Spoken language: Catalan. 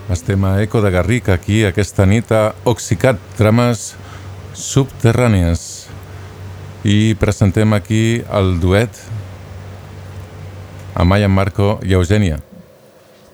Estem a Eco de Garric, aquí aquesta nit a Oxicat, trames subterrànies. I presentem aquí el duet Amaya, Marco i Eugènia.